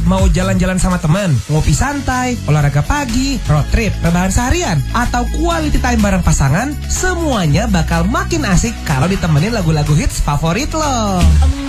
Mau jalan-jalan sama teman, ngopi santai, olahraga pagi, road trip, rebahan seharian, atau quality time bareng pasangan, semuanya bakal makin asik kalau ditemenin lagu-lagu hits favorit lo.